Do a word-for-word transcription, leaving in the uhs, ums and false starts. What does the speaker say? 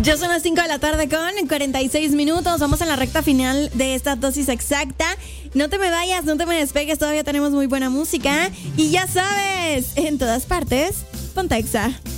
Ya son las cinco de la tarde con cuarenta y seis minutos. Vamos a la recta final de esta dosis exacta. No te me vayas, no te me despegues. Todavía tenemos muy buena música. Y ya sabes, en todas partes, Pontexa.